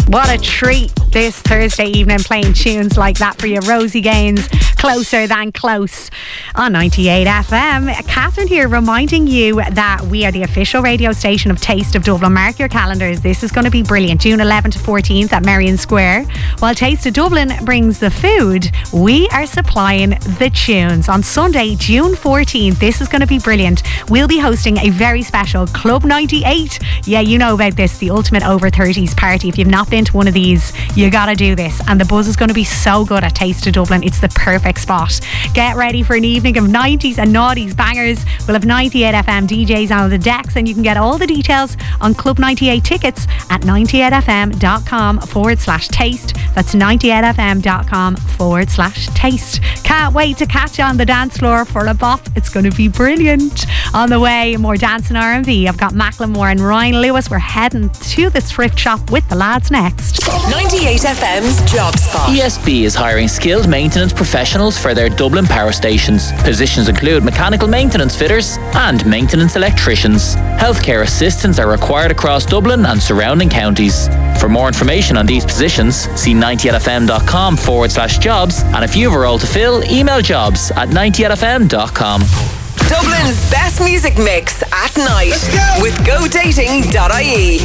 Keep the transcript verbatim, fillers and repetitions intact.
What a treat this Thursday evening, playing tunes like that for you. Rosie Gaines, Closer Than Close on ninety-eight F M. Catherine here, reminding you that we are the official radio station of Taste of Dublin. Mark your calendars. This is going to be brilliant. June eleventh to fourteenth at Merrion Square. While Taste of Dublin brings the food, we are supplying the tunes. On Sunday, June fourteenth, this is going to be brilliant. We'll be hosting a very special Club ninety-eight. Yeah, you know about this, the ultimate over thirties party. If you've not been to one of these, you gotta do this. And the buzz is going to be so good at Taste of Dublin. It's the perfect spot. Get ready for an evening of nineties and noughties bangers. We'll have ninety-eight F M D Js on the decks, and you can get all the details on Club ninety-eight tickets at ninety-eight fm.com forward slash taste. That's ninety-eight fm.com forward slash taste. Can't wait to catch you on the dance floor for a bop. It's going to be brilliant. On the way, more dance and R and B. I've got Macklemore and Ryan Lewis. We're heading to the thrift shop with the lads next. ninety-eight F M's Job Spot. E S B is hiring skilled maintenance professionals for their Dublin power stations. Positions include mechanical maintenance fitters and maintenance electricians. Healthcare assistants are required across Dublin and surrounding counties. For more information on these positions, see ninety-eight fm.com forward slash jobs. And if you have a role to fill, email jobs at ninety-eight fm dot com. Dublin's best music mix at night with go dating dot I E.